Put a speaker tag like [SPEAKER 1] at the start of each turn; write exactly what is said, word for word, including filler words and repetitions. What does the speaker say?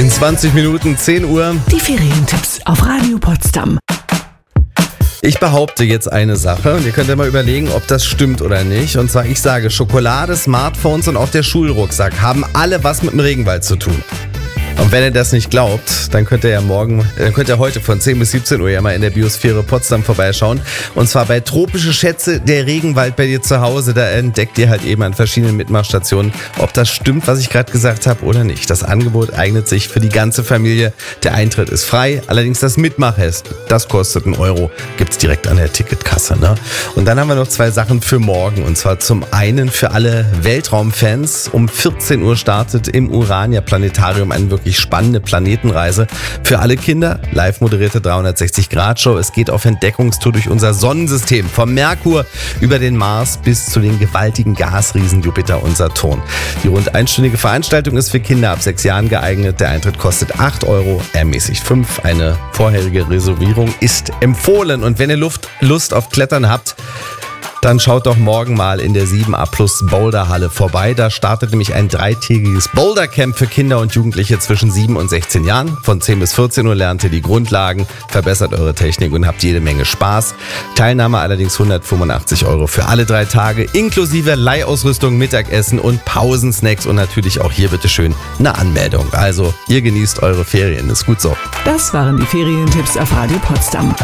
[SPEAKER 1] In zwanzig Minuten, zehn Uhr.
[SPEAKER 2] Die Ferientipps auf Radio Potsdam.
[SPEAKER 1] Ich behaupte jetzt eine Sache und ihr könnt ja mal überlegen, ob das stimmt oder nicht. Und zwar, ich sage, Schokolade, Smartphones und auch der Schulrucksack haben alle was mit dem Regenwald zu tun. Und wenn ihr das nicht glaubt, dann könnt ihr ja morgen, dann könnt ihr heute von zehn bis siebzehn Uhr ja mal in der Biosphäre Potsdam vorbeischauen. Und zwar bei Tropische Schätze, der Regenwald bei dir zu Hause. Da entdeckt ihr halt eben an verschiedenen Mitmachstationen, ob das stimmt, was ich gerade gesagt habe oder nicht. Das Angebot eignet sich für die ganze Familie. Der Eintritt ist frei, allerdings das Mitmachheft, das kostet einen Euro. Gibt's direkt an der Ticketkasse, ne? Und dann haben wir noch zwei Sachen für morgen. Und zwar zum einen für alle Weltraumfans. Um vierzehn Uhr startet im Urania Planetarium ein wirklich spannende Planetenreise für alle Kinder. Live moderierte dreihundertsechzig Grad Show. Es geht auf Entdeckungstour durch unser Sonnensystem. Vom Merkur über den Mars bis zu den gewaltigen Gasriesen Jupiter und Saturn. Die rund einstündige Veranstaltung ist für Kinder ab sechs Jahren geeignet. Der Eintritt kostet acht Euro, ermäßigt fünf. Eine vorherige Reservierung ist empfohlen. Und wenn ihr Luft, Lust auf Klettern habt, dann schaut doch morgen mal in der sieben A Plus Boulderhalle vorbei. Da startet nämlich ein dreitägiges Bouldercamp für Kinder und Jugendliche zwischen sieben und sechzehn Jahren. Von zehn bis vierzehn Uhr lernt ihr die Grundlagen, verbessert eure Technik und habt jede Menge Spaß. Teilnahme allerdings hundertfünfundachtzig Euro für alle drei Tage, inklusive Leihausrüstung, Mittagessen und Pausensnacks und natürlich auch hier bitteschön eine Anmeldung. Also, ihr genießt eure Ferien, ist gut so.
[SPEAKER 2] Das waren die Ferientipps auf Radio Potsdam.